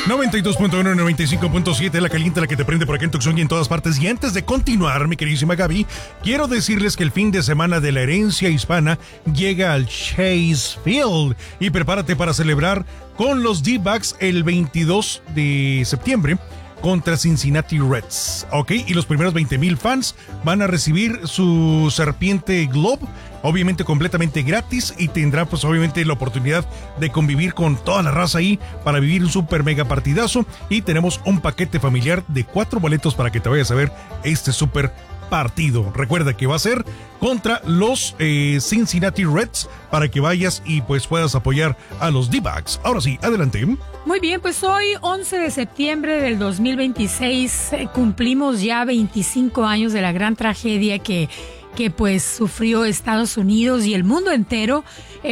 92.1, 95.7, la caliente, la que te prende por acá en Tucson y en todas partes. Y antes de continuar, mi queridísima Gaby, quiero decirles que el fin de semana de la herencia hispana llega al Chase Field. Y prepárate para celebrar con los D-Backs el 22 de septiembre contra Cincinnati Reds, ¿ok? Y los primeros 20,000 fans van a recibir su Serpiente Globe, obviamente completamente gratis, y tendrá pues obviamente la oportunidad de convivir con toda la raza ahí para vivir un super mega partidazo. Y tenemos un paquete familiar de 4 boletos para que te vayas a ver este super partido. Recuerda que va a ser contra los Cincinnati Reds, para que vayas y pues puedas apoyar a los D-Backs. Ahora sí, adelante. Muy bien, pues hoy 11 de septiembre del 2026 cumplimos ya 25 años de la gran tragedia que pues sufrió Estados Unidos y el mundo entero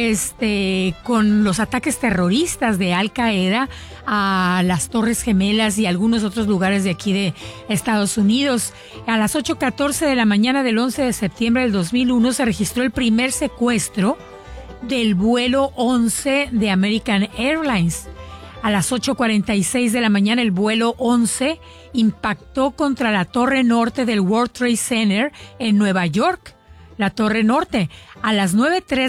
con los ataques terroristas de Al Qaeda a las Torres Gemelas y algunos otros lugares de aquí de Estados Unidos. A las 8:14 de la mañana del 11 de septiembre del 2001 se registró el primer secuestro del vuelo 11 de American Airlines. A las 8:46 de la mañana el vuelo 11 impactó contra la torre norte del World Trade Center en Nueva York. La torre norte. A las 9:03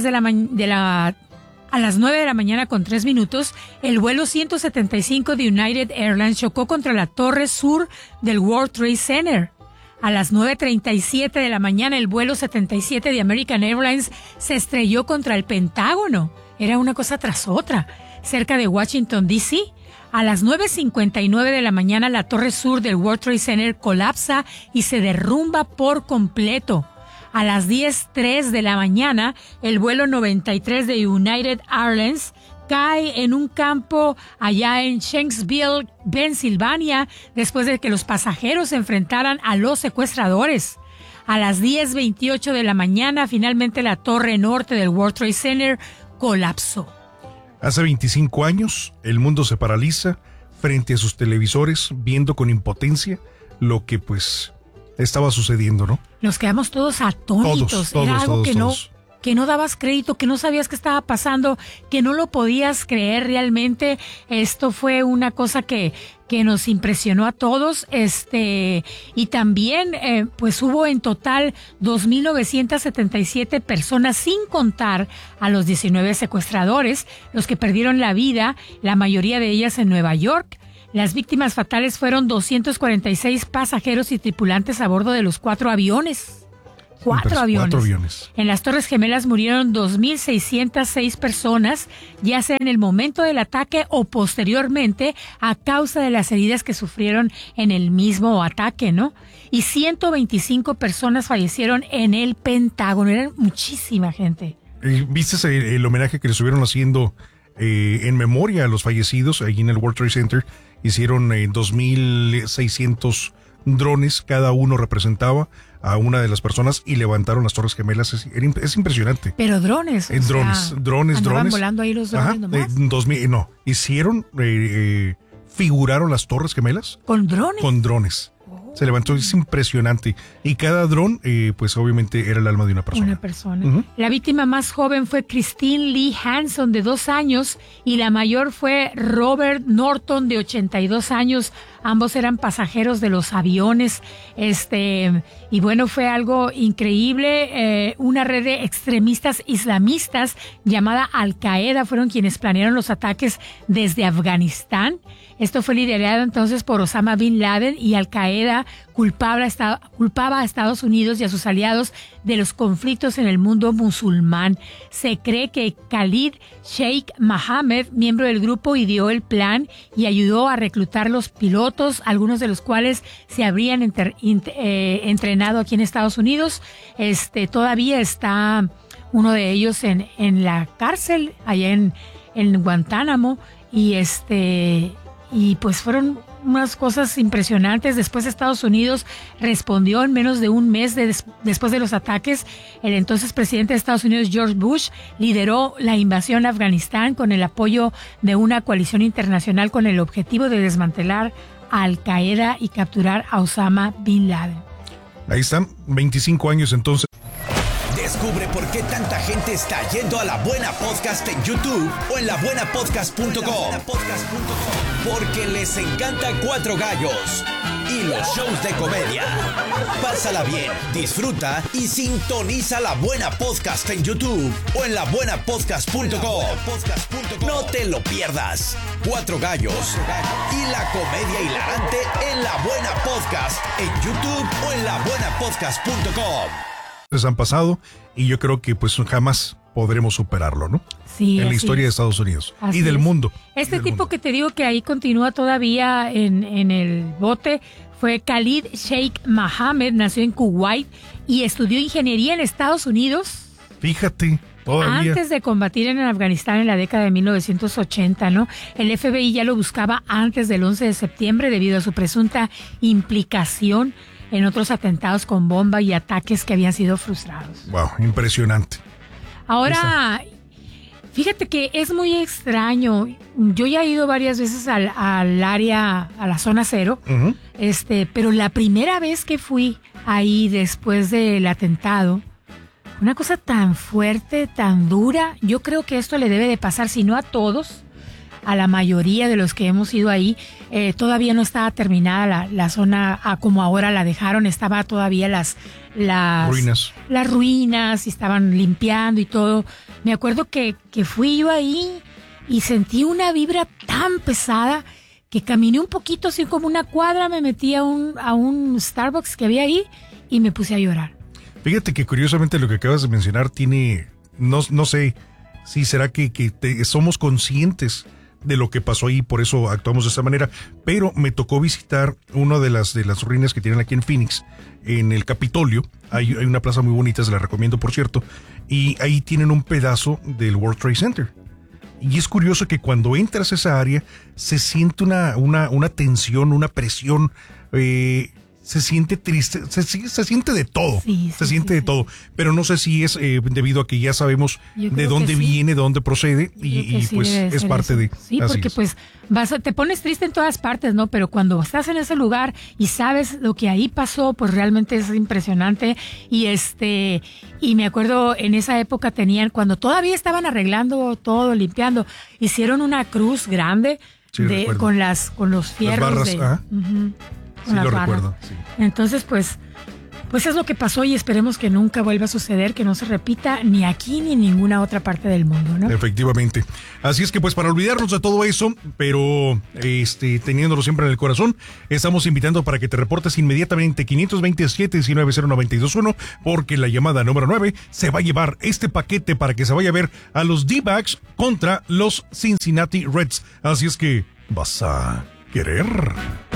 a las 9 de la mañana con 3 minutos, el vuelo 175 de United Airlines chocó contra la torre sur del World Trade Center. A las 9:37 de la mañana, el vuelo 77 de American Airlines se estrelló contra el Pentágono. Era una cosa tras otra. Cerca de Washington, D.C., a las 9:59 de la mañana, la torre sur del World Trade Center colapsa y se derrumba por completo. A las 10:03 de la mañana, el vuelo 93 de United Airlines cae en un campo allá en Shanksville, Pensilvania, después de que los pasajeros se enfrentaran a los secuestradores. A las 10:28 de la mañana, finalmente la torre norte del World Trade Center colapsó. Hace 25 años, el mundo se paraliza frente a sus televisores, viendo con impotencia lo que pues estaba sucediendo, ¿no? Nos quedamos todos atónitos. Era algo que no dabas crédito, que no sabías qué estaba pasando, que no lo podías creer realmente. Esto fue una cosa que nos impresionó a todos, y también pues hubo en total 2,977 personas, sin contar a los 19 secuestradores, los que perdieron la vida, la mayoría de ellas en Nueva York. Las víctimas fatales fueron 246 pasajeros y tripulantes a bordo de los 4 aviones. Cuatro aviones. En las Torres Gemelas murieron 2,606 personas, ya sea en el momento del ataque o posteriormente a causa de las heridas que sufrieron en el mismo ataque, ¿no? Y 125 personas fallecieron en el Pentágono. Era muchísima gente. ¿Viste el homenaje que le estuvieron haciendo en memoria a los fallecidos allí en el World Trade Center? Hicieron 2,600 drones, cada uno representaba a una de las personas y levantaron las Torres Gemelas. Es impresionante. Pero drones. Drones. Volando ahí los drones. Ajá, hicieron, figuraron las Torres Gemelas. ¿Con drones? Con drones. Se levantó, es impresionante. Y cada dron, pues obviamente era el alma de una persona. Uh-huh. La víctima más joven fue Christine Lee Hanson, de 2 años, y la mayor fue Robert Norton, de 82 años. Ambos eran pasajeros de los aviones. Y bueno, fue algo increíble. Una red de extremistas islamistas llamada Al Qaeda fueron quienes planearon los ataques desde Afganistán. Esto fue liderado entonces por Osama Bin Laden, y Al Qaeda culpaba a Estados Unidos y a sus aliados de los conflictos en el mundo musulmán. Se cree que Khalid Sheikh Mohammed, miembro del grupo, ideó el plan y ayudó a reclutar los pilotos, algunos de los cuales se habrían entrenado aquí en Estados Unidos. Todavía está uno de ellos en la cárcel allá en Guantánamo, y pues fueron unas cosas impresionantes. Después Estados Unidos respondió en menos de un mes después de los ataques. El entonces presidente de Estados Unidos, George Bush, lideró la invasión a Afganistán con el apoyo de una coalición internacional con el objetivo de desmantelar a Al Qaeda y capturar a Osama Bin Laden. Ahí están, 25 años entonces. Descubre por qué tanta gente está yendo a La Buena Podcast en YouTube o en labuenapodcast.com. Porque les encanta Cuatro Gallos y los shows de comedia. Pásala bien, disfruta y sintoniza La Buena Podcast en YouTube o en labuenapodcast.com. No te lo pierdas. Cuatro Gallos y la comedia hilarante en La Buena Podcast en YouTube o en labuenapodcast.com. Les han pasado y yo creo que pues jamás podremos superarlo, ¿no? Sí, en la historia de Estados Unidos y del mundo. Este tipo que te digo que ahí continúa todavía en el bote fue Khalid Sheikh Mohammed, nació en Kuwait y estudió ingeniería en Estados Unidos. Fíjate, todavía. Antes de combatir en Afganistán en la década de 1980, ¿no? El FBI ya lo buscaba antes del 11 de septiembre debido a su presunta implicación en otros atentados con bomba y ataques que habían sido frustrados. Wow, impresionante. Ahora, fíjate que es muy extraño. Yo ya he ido varias veces al área, a la zona cero, pero la primera vez que fui ahí después del atentado, una cosa tan fuerte, tan dura, yo creo que esto le debe de pasar, si no a todos, a la mayoría de los que hemos ido ahí. Todavía no estaba terminada la zona como ahora la dejaron, estaba todavía las ruinas y estaban limpiando y todo. Me acuerdo que fui yo ahí y sentí una vibra tan pesada que caminé un poquito, así como una cuadra, me metí a un Starbucks que había ahí y me puse a llorar. Fíjate que curiosamente lo que acabas de mencionar tiene, no sé si será que somos conscientes de lo que pasó ahí, por eso actuamos de esta manera, pero me tocó visitar una de las ruinas que tienen aquí en Phoenix, en el Capitolio. Hay una plaza muy bonita, se la recomiendo por cierto, y ahí tienen un pedazo del World Trade Center. Y es curioso que cuando entras a esa área se siente una tensión, una presión, se siente triste, se siente de todo, de todo, pero no sé si es debido a que ya sabemos de dónde viene, de dónde procede y pues es parte de... Sí, porque pues te pones triste en todas partes, ¿no? Pero cuando estás en ese lugar y sabes lo que ahí pasó, pues realmente es impresionante. Y me acuerdo en esa época cuando todavía estaban arreglando todo, limpiando, hicieron una cruz grande con los fierros. Las barras, sí, lo recuerdo. Sí. Entonces, pues es lo que pasó y esperemos que nunca vuelva a suceder, que no se repita ni aquí ni en ninguna otra parte del mundo, ¿no? Efectivamente. Así es que, pues, para olvidarnos de todo eso, pero teniéndolo siempre en el corazón, estamos invitando para que te reportes inmediatamente 527-190921, porque la llamada número 9 se va a llevar este paquete para que se vaya a ver a los D-backs contra los Cincinnati Reds. Así es que vas a querer.